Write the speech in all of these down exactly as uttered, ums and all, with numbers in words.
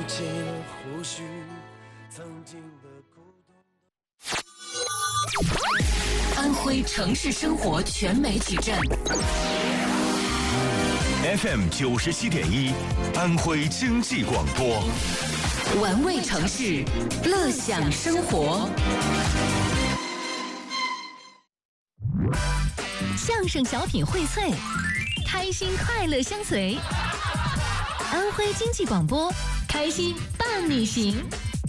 起了胡须，曾经的孤独。 安徽城市生活全媒体站 F M 九十七点一，安徽经济广播， 玩味城市，乐享生活。 相声小品荟萃，开心快乐相随。安徽经济广播，开心伴你行。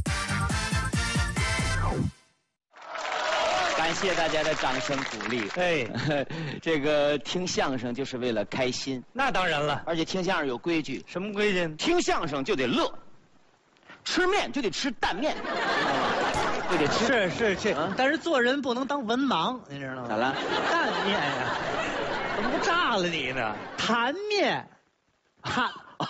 感谢大家的掌声鼓励。 哎， 这个听相声就是为了开心， 那当然了。 而且听相声有规矩， 什么规矩？ 听相声就得乐，吃面就得吃淡面，就得吃。 是是是、 啊， 但是做人不能当文盲，你知道吗？ 咋了？ 淡面呀，怎么不炸了你呢？坛面，坛。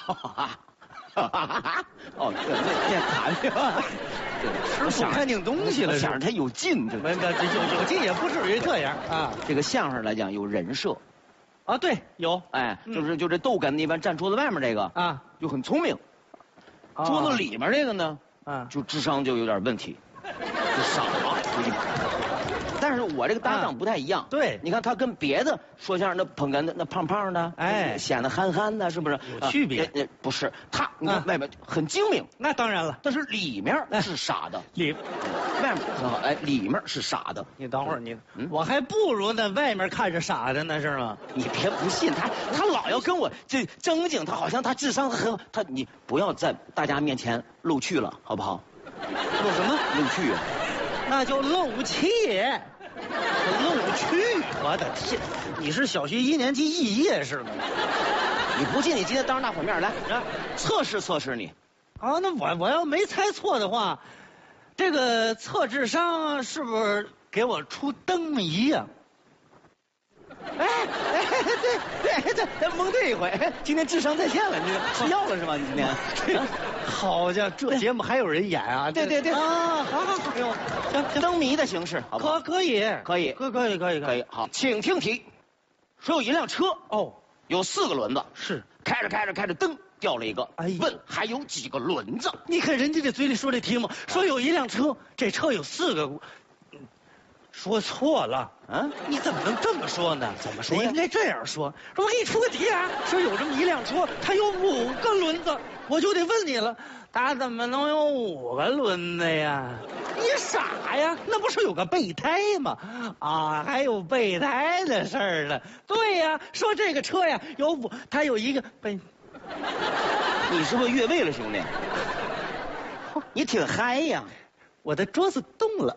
哦，这这这坛面。 吃不干净东西了， 想着他有劲，这没没有有劲也不至于这样啊。 这个相声来讲有人设， 啊对有， 哎，就是就这逗哏的一般站桌子外面这个啊就很聪明，桌子里面这个呢， 啊就智商就有点问题，就傻。但是我这个搭档不太一样， 对， 你看他跟别的说相声的捧哏的那胖胖的， 哎， 显得憨憨的，是不是有区别？ 呃，不是他，你看外面很精明， 那当然了， 但是里面是傻的， 里外面很好，哎，里面是傻的。 你等会儿，你我还不如那外面看着傻的呢，是吗？ 你别不信他，他老要跟我这正经，他好像他智商很他，你不要在大家面前露趣了，好不好？ 露什么？ 露趣啊？ 那叫露怯。露趣，我的天！你是小学一年级肄业是吗？ 你不信，你今天当着大伙面来，来测试测试你。 啊，那我我要没猜错的话，这个测智商是不是给我出灯谜呀？ 哎哎，对对对，咱蒙对一回。今天智商在线了，你吃药了是吧？你今天？ 好家伙，这节目还有人演啊？ 对对对啊，好好好，行行，灯谜的形式，好不好？ 可可以， 可以， 可可以可以可以。好，请听题。说有一辆车哦， 有四个轮子， 是开着开着开着灯掉了一个。 哎， 问还有几个轮子？ 你看人家这嘴里说这题目，说有一辆车，这车有四个。说错了， 啊！ 你怎么能这么说呢？ 怎么说？ 你应该这样说：说我给你出个题啊，说有这么一辆车，它有五个轮子，我就得问你了，它怎么能有五个轮子呀？你傻呀？那不是有个备胎吗？啊，还有备胎的事儿呢。对呀，说这个车呀有五，它有一个备。 你是不是越位了，兄弟？你挺嗨呀！ 我的桌子动了。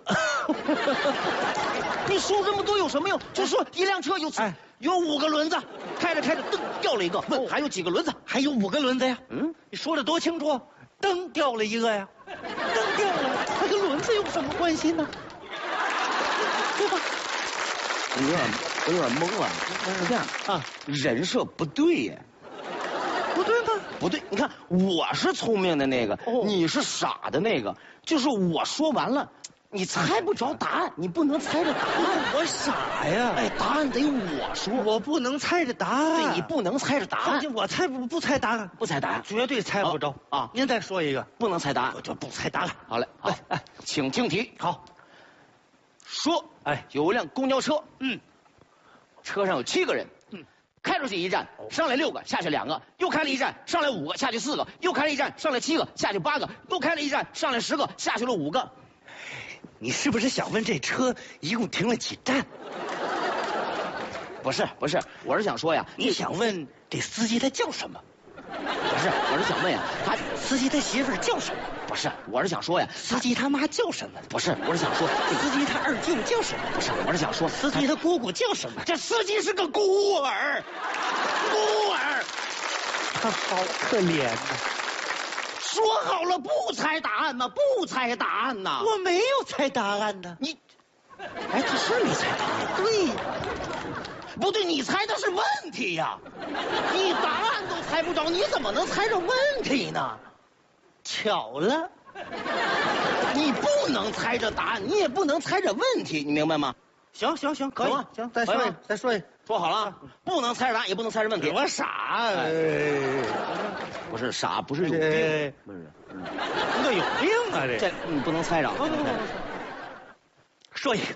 你说这么多有什么用？就说一辆车有哎有五个轮子，开着开着灯掉了一个，问还有几个轮子？ 还有五个轮子呀。 嗯， 你说的多清楚，灯掉了一个呀，灯掉了，它跟轮子有什么关系呢？对吧？ 我有点我有点懵了。是这样啊，人设不对耶。 不对吗？ 不对，你看我是聪明的那个，哦、你是傻的那个，就是我说完了，你猜不着答案，你不能猜着答案。 我傻呀！ 哎，答案得我说， 我不能猜着答案。 对，你不能猜着答案。 我猜不不猜答案， 不猜答案， 绝对猜不着啊！ 您再说一个， 不能猜答案， 我就不猜答案。 好嘞，好，哎，请听题。 好， 说， 哎， 有一辆公交车， 嗯， 车上有七个人，嗯。开出去一站，上来六个，下去两个；又开了一站，上来五个，下去四个；又开了一站，上来七个，下去八个；又开了一站，上来十个，下去了五个。 你是不是想问这车一共停了几站？ 不是，不是，我是想说呀， 你想问这司机他叫什么？ 不是，我是想问呀，他司机他媳妇儿叫什么？ 不是，我是想说呀， 司机他妈叫什么？ 不是，我是想说， 司机他二舅叫什么？ 不是，我是想说， 司机他姑姑叫什么？ 这司机是个孤儿，孤儿， 他好可怜呐！ 说好了不猜答案吗？不猜答案呐！ 我没有猜答案呢。 你，哎，他是没猜答案。 对。 不对，你猜的是问题呀！你答案都猜不着，你怎么能猜着问题呢？ 巧了， 你不能猜着答案，你也不能猜着问题，你明白吗？ 行行行，可以行吗行，再说一可以吗再说一， 说好了啊，不能猜着答案，也不能猜着问题。 我傻，哎， 不是傻，不是有病， 哎不是。 这有病啊这。 这你不能猜着。 不不不不，说一个，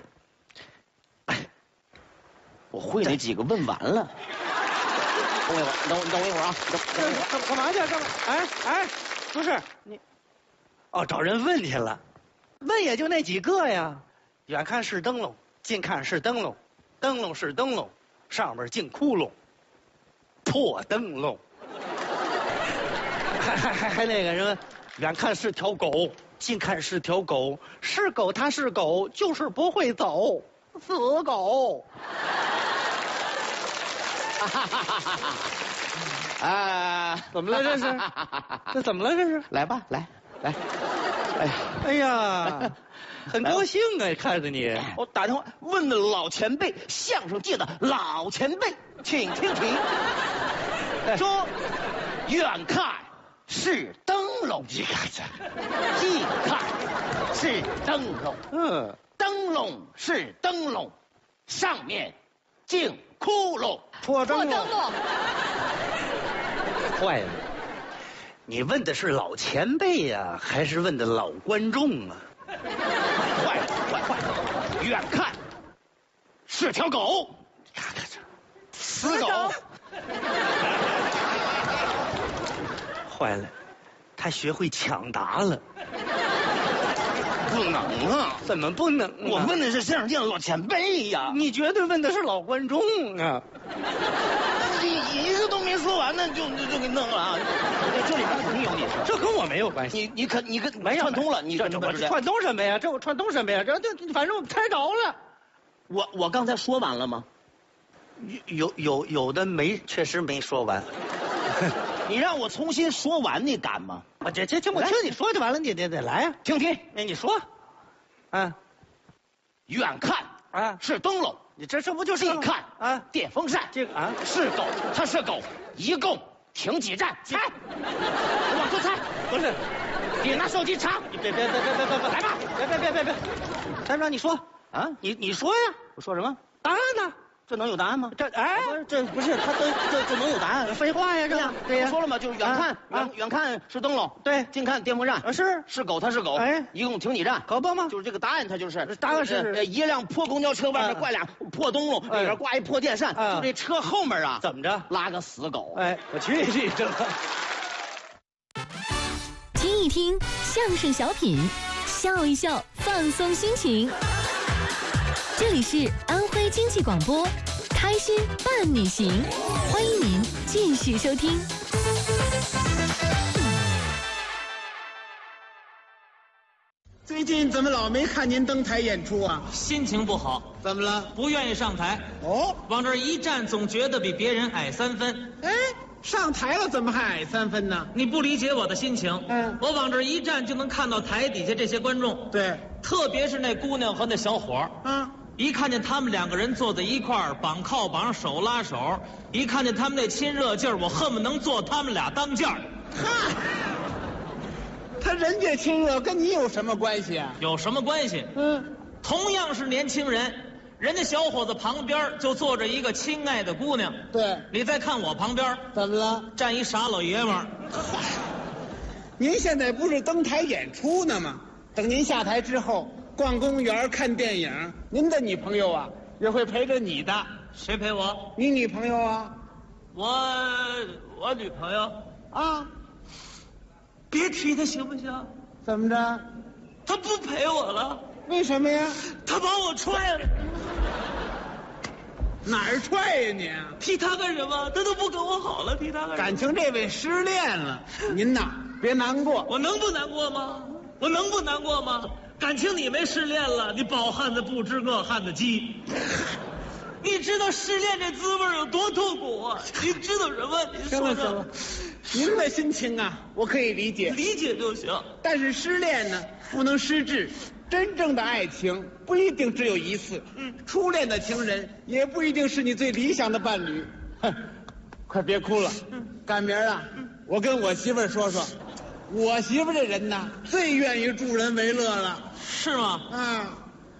我会那几个问完了。等我一会儿，等我，等我一会儿啊！等等我一会儿。 干干嘛去？干嘛？哎哎，不是你，哦，找人问去了，问也就那几个呀。远看是灯笼，近看是灯笼，灯笼是灯笼，上面进窟窿，破灯笼。还还还还那个什么，远看是条狗，近看是条狗，是狗它是狗，就是不会走，死狗。 啊， 怎么了这是？这怎么了这是？ 来吧，来来。哎呀， 哎呀，很高兴啊，看着你。 我打电话问了老前辈，相声界的老前辈，请听题。说，远看是灯笼，近看近看是灯笼， 嗯， 灯笼是灯笼，上面进窟窿， 破灯笼。 笼。 坏了，你问的是老前辈呀、还是问的老观众啊？ 坏了坏坏了，远看是条狗，看看这死狗。 坏了，他学会抢答了。 不能啊！ 怎么不能、啊？ 我问的是相声界的老前辈呀， 你绝对问的是老观众啊！ 你一个都没说完呢，就就就给弄了啊！这里面肯定有你事， 这跟我没有关系。 你你可你可没有串通了，你这这我串通什么呀？这我串通什么呀？这这反正我猜着了。 我我刚才说完了吗？ 有有有的没，确实没说完。 你让我重新说完，你敢吗？ 我这这这我听你说就完了，你得得来呀、 听题， 那你说，啊远看啊， 是灯笼， 你这这不就是近看啊？ 电风扇， 这个啊是狗，它是狗，一共停几站？猜，我往出猜， 不是， 你拿手机查， 你别别别别别别别， 来吧， 别别别别别，站长你说啊， 你你说呀， 我说什么？ 答案呢？ 这能有答案吗？ 这哎， 不是，这不是他都这这能有答案？ 废话呀，这对呀， 对呀， 我说了嘛，就是远看啊远远看是灯笼， 对近看电风扇， 啊是是狗，它是狗， 哎一共停几站？ 可不吗？ 就是这个答案，它就是答案是呃一辆破公交车外面啊挂俩破灯笼，里哎边挂一破电扇， 啊就这车后面啊， 怎么着？ 拉个死狗？ 哎，我去你这！ 听一听相声小品，笑一笑，放松心情。这里是安徽经济广播，开心伴你行，欢迎您继续收听。 最近怎么老没看您登台演出啊？ 心情不好， 怎么了？ 不愿意上台， 哦， 往这儿一站，总觉得比别人矮三分。 哎，上台了怎么还矮三分呢？ 你不理解我的心情。 嗯我往这儿一站，就能看到台底下这些观众， 对， 特别是那姑娘和那小伙儿。 啊， 一看见他们两个人坐在一块儿，绑靠绑，手拉手，一看见他们那亲热劲儿，我恨不能坐他们俩当间儿。 嗨，他人家亲热，跟你有什么关系啊？ 有什么关系？ 嗯， 同样是年轻人，人家小伙子旁边就坐着一个亲爱的姑娘， 对， 你再看我旁边怎么了？ 站一傻老爷们儿。 您现在不是登台演出呢吗？等您下台之后，逛公园、看电影，您的女朋友啊也会陪着你的。 谁陪我？ 你女朋友啊？ 我我女朋友， 啊， 别提她行不行？ 怎么着？ 她不陪我了， 为什么呀？ 她把我踹了。 哪儿踹呀你？ 提她干什么？她都不跟我好了，提她干什么？ 感情这位失恋了，您呐别难过。 我能不难过吗？我能不难过吗？感情你没失恋了，你饱汉子不知饿汉子饥。你知道失恋这滋味有多痛苦啊？你知道什么？你说说行了行了，您的心情啊，我可以理解， 理解就行。 但是失恋呢，不能失志。真正的爱情不一定只有一次，嗯，初恋的情人也不一定是你最理想的伴侣。哼，快别哭了，嗯，赶明儿啊，嗯，我跟我媳妇儿说说，我媳妇儿这人呐，最愿意助人为乐了。 是吗？ 啊，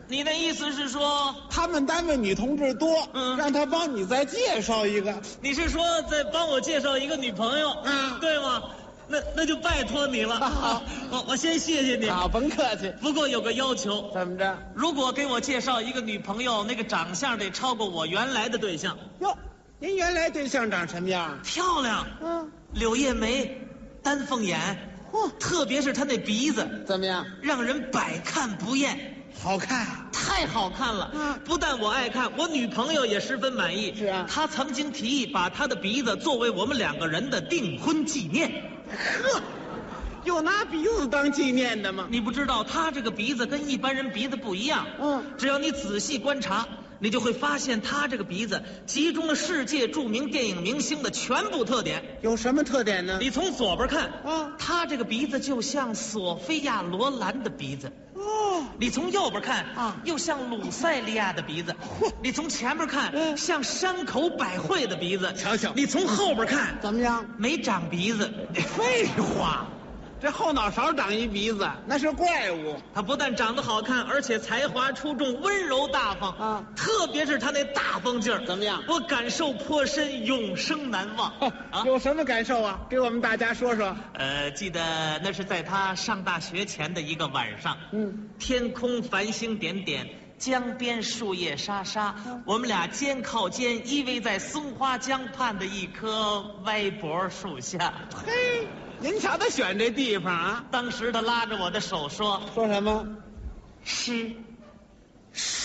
你的意思是说， 他们单位女同志多， 嗯让他帮你再介绍一个。 你是说再帮我介绍一个女朋友， 嗯对吗？那那就拜托你了。 好我我先谢谢你。 好，甭客气。 不过有个要求， 怎么着？ 如果给我介绍一个女朋友，那个长相得超过我原来的对象。 哟，您原来对象长什么样？ 漂亮， 嗯， 柳叶眉，丹凤眼， 嚯， 特别是她那鼻子， 怎么样？ 让人百看不厌。 好看。 太好看了， 嗯不但我爱看，我女朋友也十分满意。 是啊她曾经提议把她的鼻子作为我们两个人的订婚纪念。 呵，有拿鼻子当纪念的吗？ 你不知道，她这个鼻子跟一般人鼻子不一样。 嗯只要你仔细观察，你就会发现她这个鼻子集中了世界著名电影明星的全部特点。 有什么特点呢？ 你从左边看， 啊她这个鼻子就像索菲亚·罗兰的鼻子。 哦， 你从右边看啊又像鲁塞利亚的鼻子；你从前面看， 嗯像山口百惠的鼻子。 瞧瞧你从后边看， 怎么样？ 没长鼻子。 废话，这后脑勺长一鼻子，那是怪物。 他不但长得好看，而且才华出众，温柔大方啊特别是他那大方劲儿， 怎么样我感受颇深，永生难忘。啊， 有什么感受啊？给我们大家说说。 呃，记得那是在他上大学前的一个晚上， 嗯， 天空繁星点点，江边树叶沙沙，我们俩肩靠肩依偎在松花江畔的一棵歪脖树下。 嘿，您瞧他选这地方啊？ 当时他拉着我的手说说什么？ 诗，诗，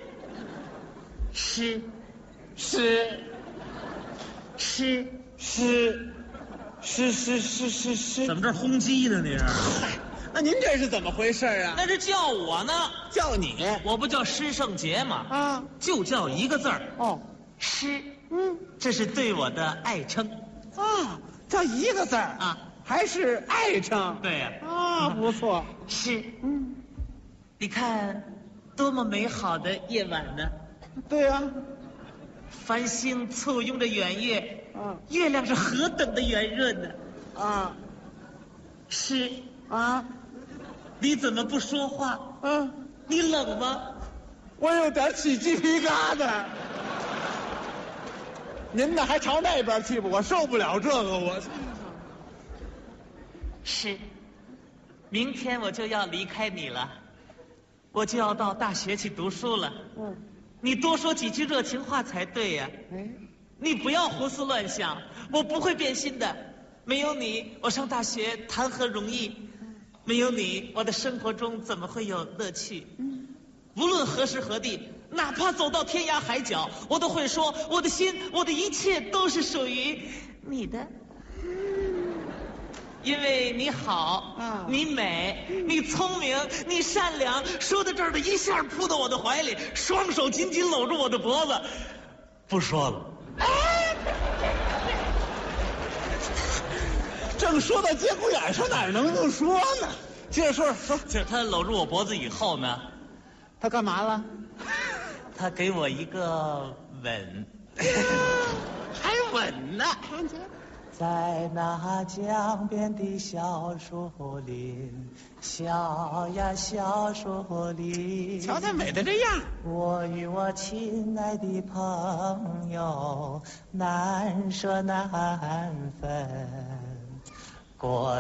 诗， 是诗。 是是是是是是。 怎么这轰鸡呢？你是？ 那您这是怎么回事啊？ 那是叫我呢， 叫你我不叫施圣杰吗？ 啊？ 就叫一个字儿， 哦， 诗。 嗯这是对我的爱称。 啊，叫一个字儿啊， 还是爱称？ 对呀、 啊，不错。 诗。 嗯， 你看，多么美好的夜晚呢！ 对呀、 繁星簇拥着圆月， 啊， 月亮是何等的圆润呢！ 啊诗， 啊你怎么不说话？ 啊！ 你冷吗？ 我有点起鸡皮疙瘩。您呢，还朝那边去吧，我受不了这个，我。 是，明天我就要离开你了，我就要到大学去读书了。 嗯， 你多说几句热情话才对呀、 哎， 你不要胡思乱想，我不会变心的。没有你，我上大学谈何容易？没有你，我的生活中怎么会有乐趣？无论何时何地，哪怕走到天涯海角，我都会说，我的心，我的一切都是属于你的。因为你好， 啊你美，你聪明，你善良。说到这儿，他一下扑到我的怀里，双手紧紧搂住我的脖子。不说了。 正说到节骨眼上，哪能不说呢？接着说说， 就他搂住我脖子以后呢， 他干嘛了？ 他给我一个吻。 还吻呢？ 在那江边的小树林，小呀小树林， 瞧他美的这样。 我与我亲爱的朋友难舍难分。过